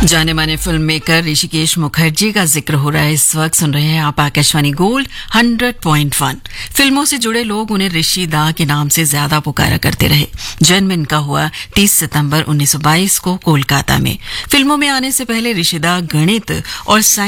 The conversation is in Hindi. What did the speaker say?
जाने माने फिल्म मेकर ऋषिकेश मुखर्जी का जिक्र हो रहा है। इस वक्त सुन रहे हैं आप आकाशवाणी गोल्ड 100.1। फिल्मों से जुड़े लोग उन्हें ऋषि दा के नाम से ज्यादा पुकारा करते रहे। जन्म इनका हुआ 30 सितंबर 1922 को कोलकाता में। फिल्मों में आने से पहले ऋषि दा गणित और